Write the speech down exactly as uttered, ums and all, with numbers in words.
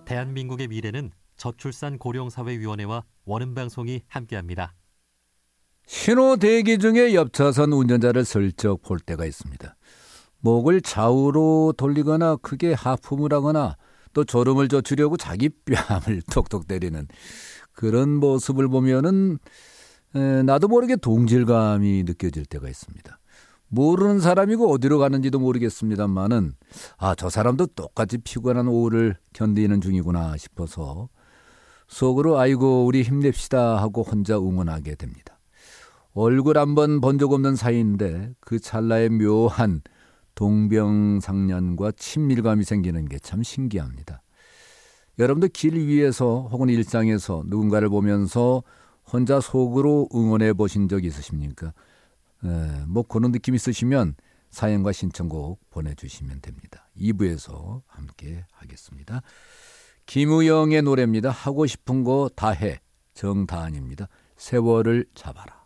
대한민국의 미래는 저출산 고령사회위원회와 원음방송이 함께합니다. 신호 대기 중에 옆차선 운전자를 슬쩍 볼 때가 있습니다. 목을 좌우로 돌리거나 크게 하품을 하거나 또 졸음을 젖추려고 자기 뺨을 톡톡 때리는 그런 모습을 보면은 에, 나도 모르게 동질감이 느껴질 때가 있습니다. 모르는 사람이고 어디로 가는지도 모르겠습니다만은 아, 저 사람도 똑같이 피곤한 오후를 견디는 중이구나 싶어서 속으로 아이고 우리 힘냅시다 하고 혼자 응원하게 됩니다. 얼굴 한번 본 적 없는 사이인데 그 찰나의 묘한 동병상련과 친밀감이 생기는 게 참 신기합니다. 여러분도 길 위에서 혹은 일상에서 누군가를 보면서 혼자 속으로 응원해 보신 적 있으십니까? 에, 뭐 그런 느낌 있으시면 사연과 신청곡 보내주시면 됩니다. 이 부에서 함께 하겠습니다. 김우영의 노래입니다. 하고 싶은 거 다 해. 정다은입니다. 세월을 잡아라.